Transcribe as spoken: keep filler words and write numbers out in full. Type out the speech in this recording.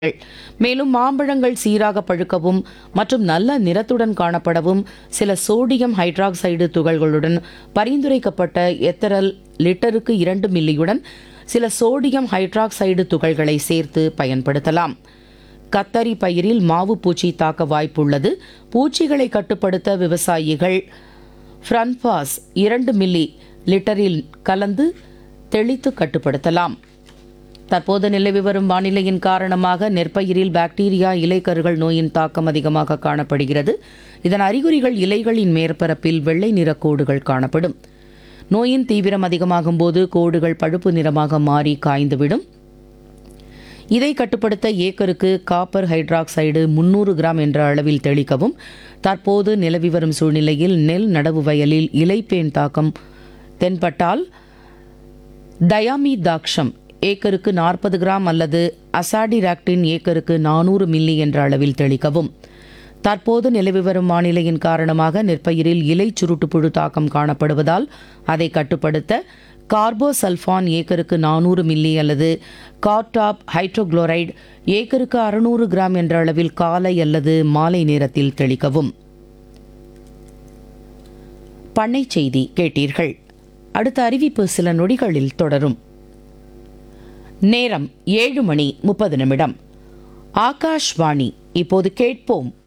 மேலும் மாம்பழங்கள் சீராக பழுக்கவும் மற்றும் நல்ல நிறத்துடன் காணப்படவும் சில சோடியம் ஹைட்ராக்சைடு துகள்களுடன் பரிந்துரைக்கப்பட்ட எத்தரல் லிட்டருக்கு இரண்டு மில்லியுடன் சில சோடியம் ஹைட்ராக்சைடு துகள்களை சேர்த்து பயன்படுத்தலாம். கத்தரி பயிரில் மாவு பூச்சி தாக்க வாய்ப்புள்ளது. பூச்சிகளை கட்டுப்படுத்த விவசாயிகள் ஃப்ரன்பாஸ் இரண்டு மில்லி லிட்டரில் கலந்து தெளித்து கட்டுப்படுத்தலாம். தற்போது நிலவி வரும் வானிலையின் காரணமாக நெற்பயிரில் பாக்டீரியா இலைக்கருகள் நோயின் தாக்கம் அதிகமாக காணப்படுகிறது. இதன் அறிகுறிகள் இலைகளின் மேற்பரப்பில் வெள்ளை நிற கோடுகள் காணப்படும். நோயின் தீவிரம் அதிகமாகும் போது கோடுகள் பழுப்பு நிறமாக மாறி காய்ந்துவிடும். இதை கட்டுப்படுத்த ஏக்கருக்கு காப்பர் ஹைட்ராக்சைடு முன்னூறு கிராம் என்ற அளவில் தெளிக்கவும். தற்போது நிலவி வரும் சூழ்நிலையில் நெல் நடவு வயலில் இலைப்பேன் தாக்கம் தென்பட்டால் டயாமீதாக்ஷம் ஏக்கருக்கு நாற்பது கிராம் அல்லது அசாடிராக்டின் ஏக்கருக்கு நானூறு மில்லி என்ற அளவில் தெளிக்கவும். தற்போது நிலவி வரும் வானிலையின் காரணமாக நெற்பயிரில் இலை சுருட்டுப்புழு தாக்கம் காணப்படுவதால் அதை கட்டுப்படுத்த கார்போசல்ஃபான் ஏக்கருக்கு நானூறு மில்லி அல்லது கார்டாப் ஹைட்ரோகுளோரைடு ஏக்கருக்கு அறுநூறு கிராம் என்ற அளவில் காலை அல்லது மாலை நேரத்தில் தெளிக்கவும். பண்ணை செய்தி கேட்டீர்கள். அடுத்த அறிவிப்பு சில நொடிகளில் தொடரும். நேரம் ஏழு மணி முப்பது நிமிடம். ஆகாஷ்வாணி. இப்போது கேட்போம்